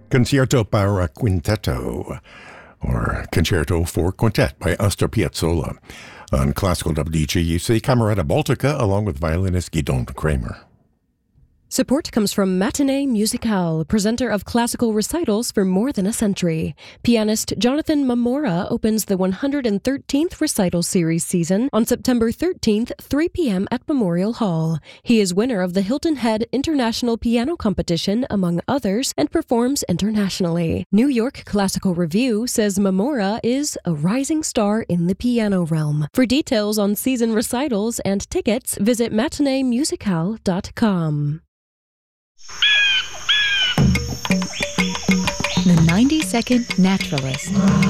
Concerto para Quintetto, or Concerto for Quintet by Astor Piazzolla. On Classical WGUC, Camerata Baltica, along with violinist Gidon Kramer. Support comes from Matinee Musicale, presenter of classical recitals for more than a century. Pianist Jonathan Mamora opens the 113th recital series season on September 13th, 3 p.m. at Memorial Hall. He is winner of the Hilton Head International Piano Competition, among others, and performs internationally. New York Classical Review says Mamora is a rising star in the piano realm. For details on season recitals and tickets, visit matineemusicale.com. The 90-Second Naturalist.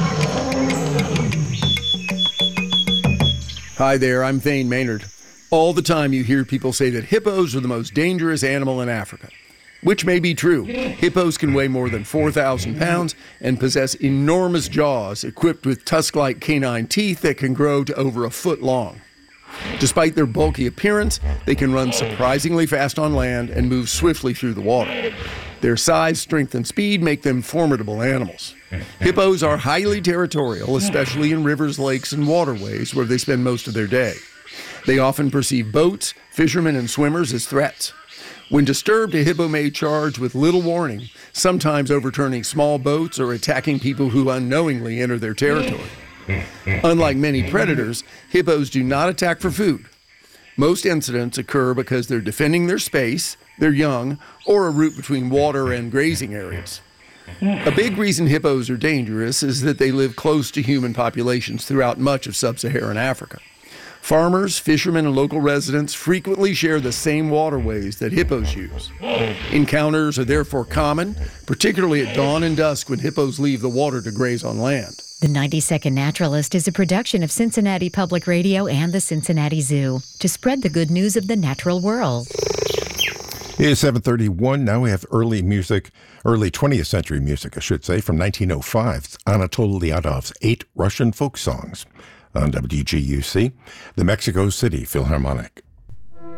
Hi there, I'm Thane Maynard. All the time you hear people say that hippos are the most dangerous animal in Africa, which may be true. Hippos can weigh more than 4,000 pounds and possess enormous jaws equipped with tusk-like canine teeth that can grow to over a foot long. Despite their bulky appearance, they can run surprisingly fast on land and move swiftly through the water. Their size, strength, and speed make them formidable animals. Hippos are highly territorial, especially in rivers, lakes, and waterways where they spend most of their day. They often perceive boats, fishermen, and swimmers as threats. When disturbed, a hippo may charge with little warning, sometimes overturning small boats or attacking people who unknowingly enter their territory. Unlike many predators, hippos do not attack for food. Most incidents occur because they're defending their space, their young, or a route between water and grazing areas. A big reason hippos are dangerous is that they live close to human populations throughout much of sub-Saharan Africa. Farmers, fishermen, and local residents frequently share the same waterways that hippos use. Encounters are therefore common, particularly at dawn and dusk when hippos leave the water to graze on land. The 90-Second Naturalist is a production of Cincinnati Public Radio and the Cincinnati Zoo to spread the good news of the natural world. It is 7:31. Now we have early 20th century music, I should say, from 1905. It's Anatol Lyadov's 8 Russian folk songs on WGUC, the Mexico City Philharmonic.